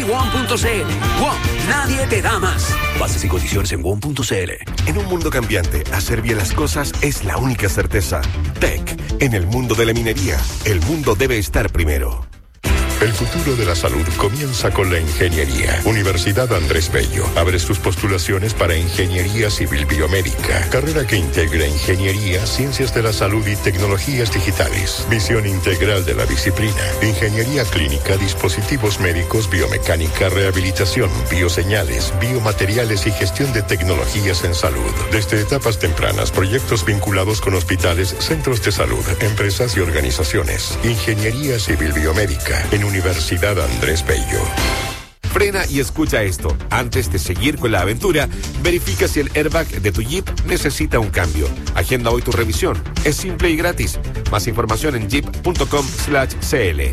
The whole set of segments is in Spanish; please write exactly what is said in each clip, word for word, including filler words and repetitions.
W O M punto C L. W O M, nadie te da más. Bases y condiciones en W O M punto C L. En un mundo cambiante, hacer bien las cosas es la única certeza. T E C, en el mundo de la minería, el mundo debe estar primero. El futuro de la salud comienza con la ingeniería. Universidad Andrés Bello abre sus postulaciones para Ingeniería Civil Biomédica, carrera que integra ingeniería, ciencias de la salud y tecnologías digitales. Visión integral de la disciplina. Ingeniería clínica, dispositivos médicos, biomecánica, rehabilitación, bioseñales, biomateriales y gestión de tecnologías en salud. Desde etapas tempranas, proyectos vinculados con hospitales, centros de salud, empresas y organizaciones. Ingeniería Civil Biomédica en Universidad Andrés Bello. Frena y escucha esto. Antes de seguir con la aventura, verifica si el airbag de tu Jeep necesita un cambio. Agenda hoy tu revisión. Es simple y gratis. Más información en jeep punto com slash c l.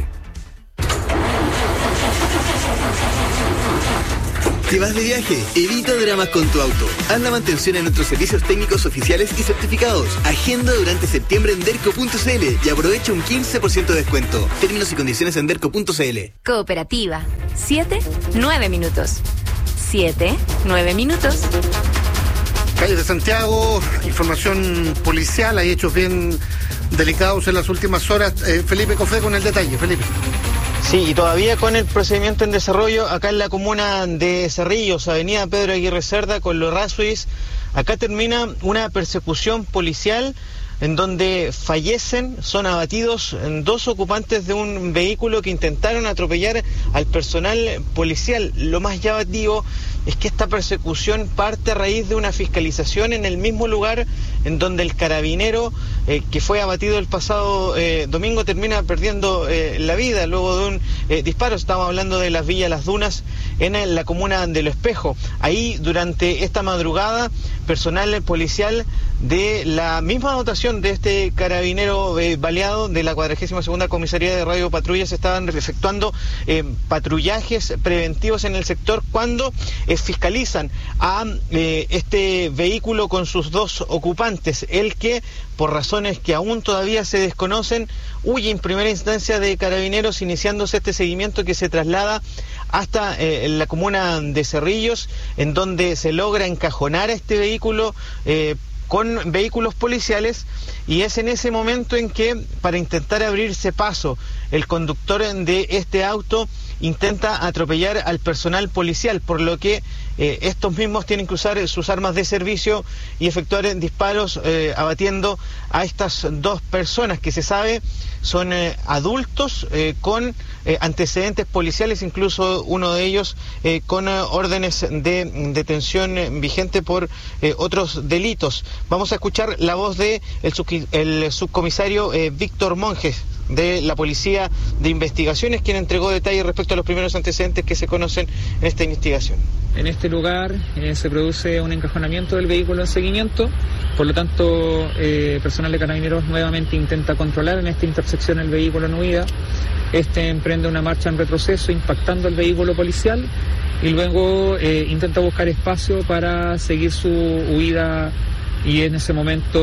¿Te vas de viaje? Evita dramas con tu auto. Haz la mantención en nuestros servicios técnicos oficiales y certificados. Agenda durante septiembre en derco punto c l y aprovecha un quince por ciento de descuento. Términos y condiciones en derco punto c l. Cooperativa. Siete, nueve minutos. Siete, nueve minutos. Calles de Santiago, información policial, hay hechos bien delicados en las últimas horas. Eh, Felipe Cofé con el detalle. Felipe. Sí, y todavía con el procedimiento en desarrollo, acá en la comuna de Cerrillos, avenida Pedro Aguirre Cerda, con los Razuis, acá termina una persecución policial en donde fallecen, son abatidos dos ocupantes de un vehículo que intentaron atropellar al personal policial. Lo más llamativo es que esta persecución parte a raíz de una fiscalización en el mismo lugar en donde el carabinero eh, que fue abatido el pasado eh, domingo termina perdiendo eh, la vida luego de un eh, disparo. Estamos hablando de las Villas Las Dunas en la comuna de Lo Espejo. Ahí durante esta madrugada personal policial de la misma dotación de este carabinero eh, baleado de la cuadragésima segunda comisaría de Radio Patrullas estaban efectuando eh, patrullajes preventivos en el sector cuando eh, fiscalizan a eh, este vehículo con sus dos ocupantes, el que por razones que aún todavía se desconocen huye en primera instancia de carabineros, iniciándose este seguimiento que se traslada hasta eh, la comuna de Cerrillos, en donde se logra encajonar a este vehículo eh, con vehículos policiales, y es en ese momento en que, para intentar abrirse paso, el conductor de este auto intenta atropellar al personal policial, por lo que eh, estos mismos tienen que usar sus armas de servicio y efectuar disparos eh, abatiendo a estas dos personas que se sabe son eh, adultos eh, con eh, antecedentes policiales, incluso uno de ellos eh, con eh, órdenes de detención eh, vigente por eh, otros delitos. Vamos a escuchar la voz de el, sub, el subcomisario eh, Víctor Monjes de la Policía de Investigaciones, quien entregó detalles respecto a los primeros antecedentes que se conocen en esta investigación. En este lugar eh, se produce un encajonamiento del vehículo en seguimiento, por lo tanto eh, personal de carabineros nuevamente intenta controlar en esta intersección el vehículo en huida. Este emprende una marcha en retroceso impactando el vehículo policial y luego eh, intenta buscar espacio para seguir su huida, y en ese momento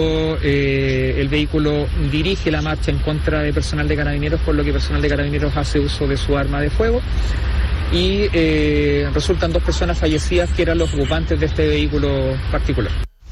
eh, el vehículo dirige la marcha en contra de personal de carabineros, por lo que personal de carabineros hace uso de su arma de fuego y eh, resultan dos personas fallecidas que eran los ocupantes de este vehículo particular.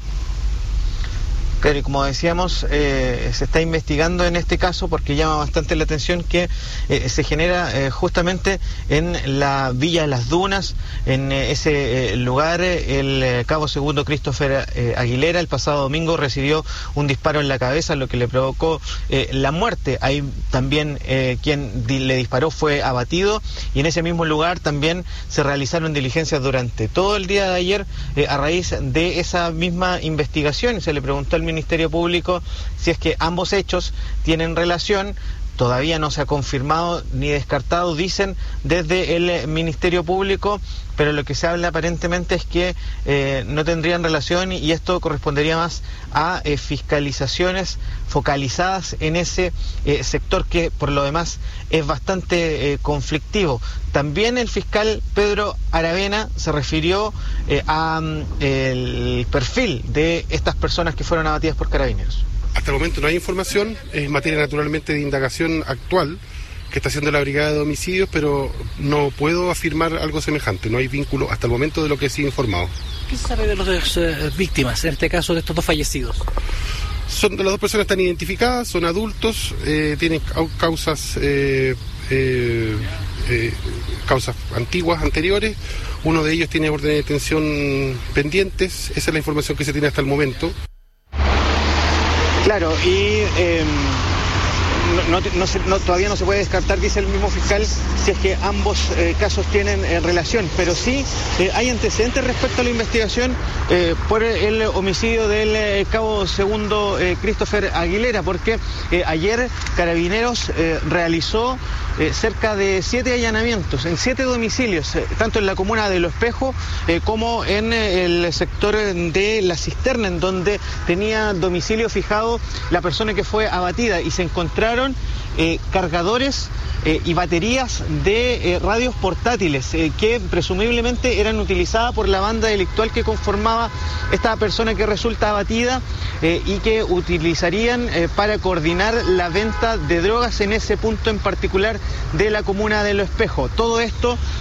Claro, y como decíamos, eh, se está investigando en este caso porque llama bastante la atención que eh, se genera eh, justamente en la Villa Las Dunas, en eh, ese eh, lugar. El eh, cabo segundo Christopher eh, Aguilera el pasado domingo recibió un disparo en la cabeza, lo que le provocó eh, la muerte. Ahí también eh, quien di- le disparó fue abatido, y en ese mismo lugar también se realizaron diligencias durante todo el día de ayer eh, a raíz de esa misma investigación. Se le preguntó al Ministerio Público si es que ambos hechos tienen relación. Todavía no se ha confirmado ni descartado, dicen desde el Ministerio Público, pero lo que se habla aparentemente es que eh, no tendrían relación, y esto correspondería más a eh, fiscalizaciones focalizadas en ese eh, sector que por lo demás es bastante eh, conflictivo. También el fiscal Pedro Aravena se refirió eh, a um, el perfil de estas personas que fueron abatidas por carabineros. Hasta el momento no hay información, es materia naturalmente de indagación actual, que está haciendo la brigada de homicidios, pero no puedo afirmar algo semejante, no hay vínculo hasta el momento de lo que he sido informado. ¿Qué se sabe de las dos eh, víctimas, en este caso de estos dos fallecidos? Son, las dos personas están identificadas, son adultos, eh, tienen causas, eh, eh, eh, causas antiguas, anteriores. Uno de ellos tiene orden de detención pendientes, esa es la información que se tiene hasta el momento. Claro, y eh, no, no, no se, no, todavía no se puede descartar, dice el mismo fiscal, si es que ambos eh, casos tienen eh, relación, pero sí eh, hay antecedentes respecto a la investigación eh, por el homicidio del eh, cabo segundo eh, Christopher Aguilera, porque eh, ayer Carabineros eh, realizó eh, cerca de siete allanamientos en siete domicilios, eh, tanto en la comuna de Lo Espejo eh, como en eh, el sector de La Cisterna, en donde tenía domicilio fijado la persona que fue abatida, y se encontraron eh, cargadores Eh, y baterías de eh, radios portátiles eh, que presumiblemente eran utilizadas por la banda delictual que conformaba esta persona que resulta abatida eh, y que utilizarían eh, para coordinar la venta de drogas en ese punto en particular de la comuna de Lo Espejo. Todo esto